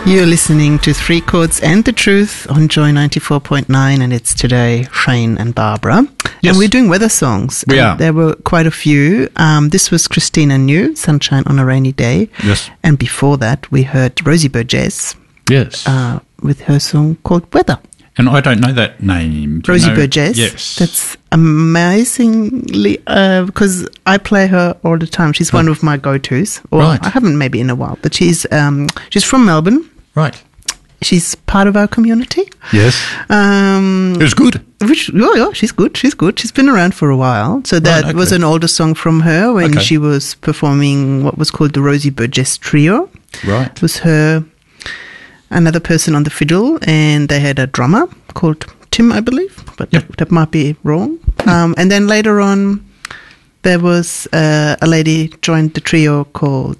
You're listening to Three Chords and the Truth on Joy 94.9, and it's today Shane and Barbara. Yes. And we're doing weather songs. We are. There were quite a few. This was Christina New, Sunshine on a Rainy Day. Yes. And before that, we heard Rosie Burgess Yes. with her song called Weather. And I don't know that name. Do you Rosie know? Burgess. Yes. That's amazingly, because I play her all the time. She's one of my go-tos. Or Right. I haven't maybe in a while, but she's from Melbourne. Right. She's part of our community. Yes. It was good. Yeah, she's good. She's good. She's been around for a while. So that Right, okay. was an older song from her when Okay. she was performing what was called the Rosie Burgess Trio. Right. It was her, another person on the fiddle, and they had a drummer called Tim, I believe, but Yep. that might be wrong. And then later on, there was a lady joined the trio called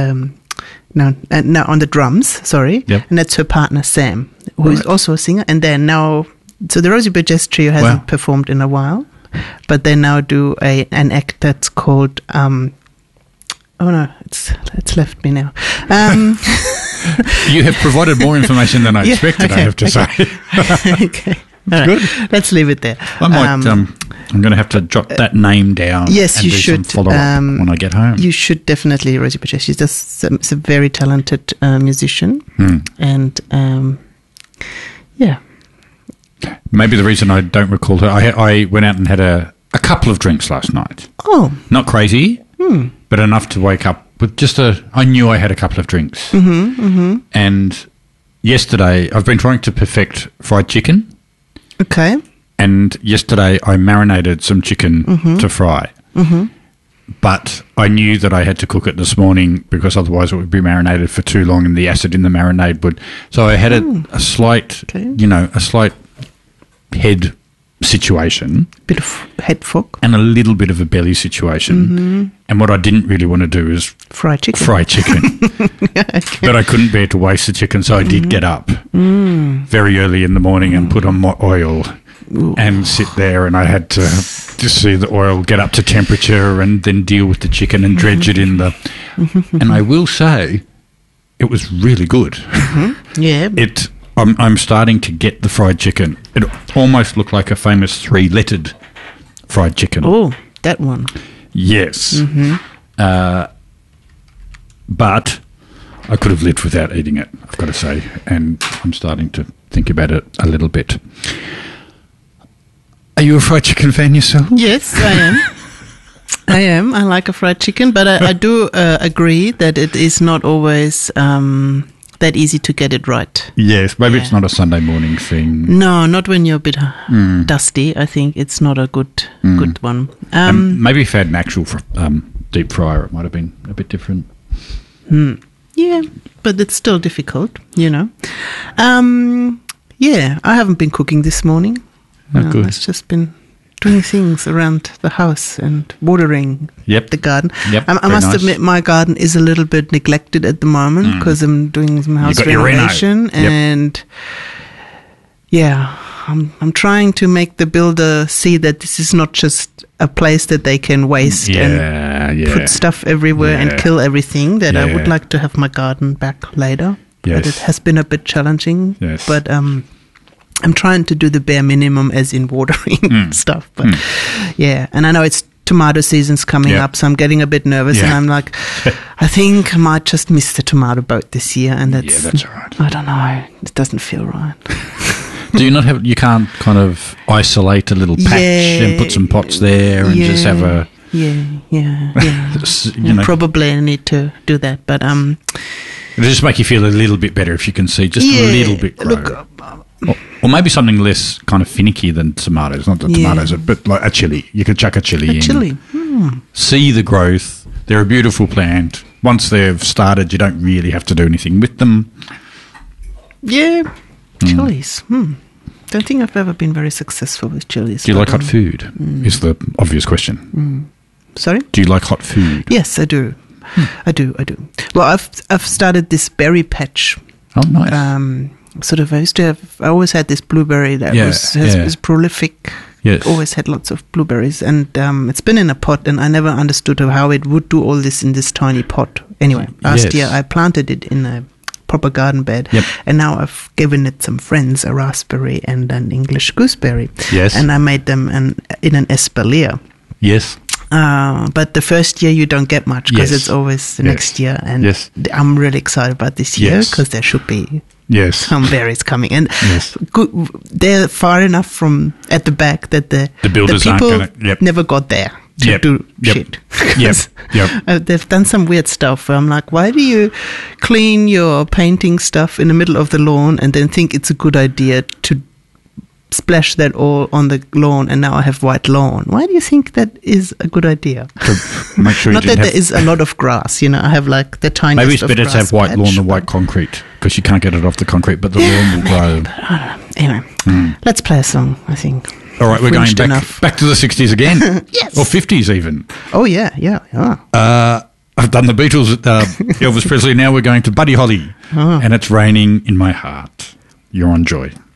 no, on the drums, sorry, Yep. and that's her partner Sam, who is Right. also a singer. And then now, so the Rosie Burgess Trio hasn't Wow. performed in a while, but they now do an act that's called oh no, it's left me now. You have provided more information than I Yeah, expected, okay, I have to okay. say. Okay, all right. Good. Let's leave it there. I might, I'm going to have to jot that name down. Yes, and you do should. some follow-up when I get home. You should definitely, Rosie Burgess. She's just a very talented musician, and yeah. Maybe the reason I don't recall her, I went out and had a couple of drinks last night. Oh, Not crazy, but enough to wake up with just I knew I had a couple of drinks. And yesterday, I've been trying to perfect fried chicken. okay. And yesterday I marinated some chicken to fry. But I knew that I had to cook it this morning because otherwise it would be marinated for too long and the acid in the marinade would. So I had a slight, Okay. a slight head situation Bit of head fog, and a little bit of a belly situation. And what I didn't really want to do is fried chicken. fry chicken. But I couldn't bear to waste the chicken, so I did get up very early in the morning and put on my oil and sit there, and I had to just see the oil get up to temperature and then deal with the chicken and dredge it in the... And I will say, it was really good. Yeah. I'm starting to get the fried chicken. It almost looked like a famous 3-lettered fried chicken. Oh, that one. Yes. But I could have lived without eating it, I've got to say, and I'm starting to think about it a little bit. Are you a fried chicken fan yourself? Yes, I am. I am. I like a fried chicken, but I do agree that it is not always that easy to get it right. Yes, maybe it's not a Sunday morning thing. No, not when you're a bit dusty. I think it's not a good one. Maybe if I had an actual deep fryer, it might have been a bit different. Yeah, but it's still difficult, Yeah, I haven't been cooking this morning. Oh, good. I've just been doing things around the house and watering Yep. the garden. Yep, I very must nice. admit my garden is a little bit neglected at the moment because I'm doing some house got your reno. renovation Yep. and I'm trying to make the builder see that this is not just a place that they can waste and put stuff everywhere and kill everything, that I would Yeah. like to have my garden back later. Yes. But it has been a bit challenging. Yes. But I'm trying to do the bare minimum as in watering stuff. But yeah, and I know it's tomato season's coming Yeah. up, so I'm getting a bit nervous Yeah. and I'm like, I think I might just miss the tomato boat this year, and that's all right. I don't know. It doesn't feel right. Do you not have? You can't kind of isolate a little patch and put some pots there and just have a. Yeah. Probably I need to do that, but It'll just make you feel a little bit better if you can see just a little bit grow. Look, or maybe something less kind of finicky than tomatoes. Not that tomatoes, but like a chili. You could chuck a chili in. chili. See the growth. They're a beautiful plant. Once they've started, you don't really have to do anything with them. Yeah, chilies. Don't think I've ever been very successful with chilies. Do you like hot food? Is the obvious question. Sorry? Do you like hot food? Yes, I do. I do. Well, I've started this berry patch. Oh, nice. Sort of, I always had this blueberry that was prolific. Yes. Always had lots of blueberries, and it's been in a pot, and I never understood how it would do all this in this tiny pot. Anyway, last year I planted it in a proper garden bed. Yep. And now I've given it some friends, a raspberry and an English gooseberry. Yes. And I made them in an espalier. Yes. But the first year you don't get much because Yes. it's always the Yes. next year. And Yes. I'm really excited about this year Yes. because there should be Yes. some berries coming. And Yes. they're far enough from at the back that the builders aren't people gonna- yep. never got there to Yep. do Yep. shit. Yep. Yep. They've done some weird stuff where I'm like, why do you clean your painting stuff in the middle of the lawn and then think it's a good idea to splash that all on the lawn and now I have white lawn? Why do you think that is a good idea? To make sure you Not that didn't there is a lot of grass, you know. I have like the tiniest Maybe it's of better to grass have white patch, lawn than but- white concrete because you can't get it off the concrete, but the lawn will grow. Anyway, let's play a song, I think. All right, we're going Whinged back to the 60s again. Yes. Or 50s even. Oh, yeah. I've done the Beatles, Elvis Presley. Now we're going to Buddy Holly. And It's Raining in My Heart. You're on Joy.